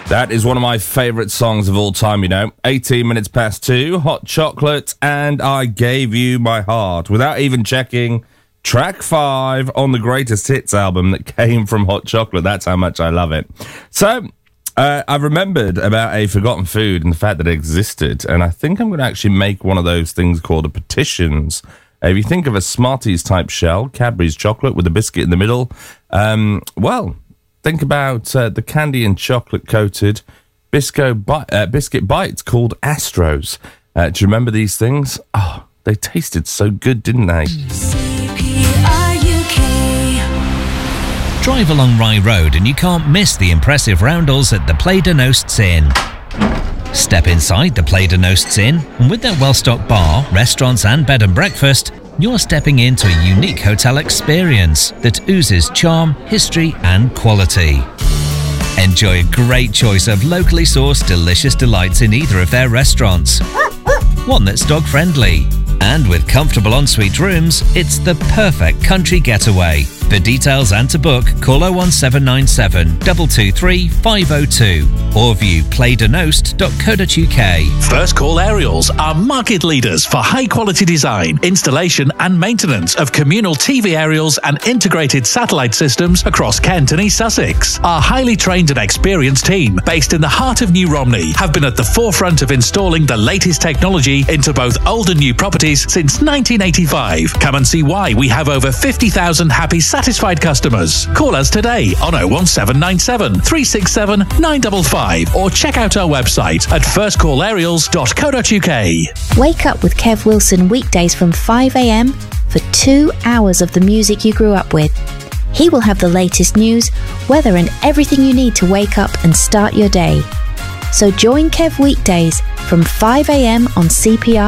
That is one of my favourite songs of all time, you know. 18 minutes past 2, Hot Chocolate, and I Gave You My Heart, without even checking track 5 on the Greatest Hits album that came from Hot Chocolate. That's how much I love it. So, I remembered about a forgotten food and the fact that it existed, and I think I'm going to actually make one of those things called a petitions. If you think of a Smarties-type shell, Cadbury's chocolate with a biscuit in the middle, think about the candy and chocolate-coated biscuit bites called Astros. Do you remember these things? Oh, they tasted so good, didn't they? Drive along Rye Road and you can't miss the impressive roundels at the Play de Nosts Inn. Step inside the Play de Nosts Inn, and with their well-stocked bar, restaurants and bed and breakfast, you're stepping into a unique hotel experience that oozes charm, history and quality. Enjoy a great choice of locally sourced delicious delights in either of their restaurants. One that's dog-friendly. And with comfortable ensuite rooms, it's the perfect country getaway. For details and to book, call 01797 223 502 or view playdenost.co.uk. First Call Aerials are market leaders for high-quality design, installation and maintenance of communal TV aerials and integrated satellite systems across Kent and East Sussex. Our highly trained and experienced team, based in the heart of New Romney, have been at the forefront of installing the latest technology into both old and new properties since 1985. Come and see why we have over 50,000 happy, satisfied customers. Call us today on 01797 367 955 or check out our website at firstcallaerials.co.uk. Wake up with Kev Wilson weekdays from 5 a.m. for 2 hours of the music you grew up with. He will have the latest news, weather and everything you need to wake up and start your day. So join Kev weekdays from 5 a.m. on CPR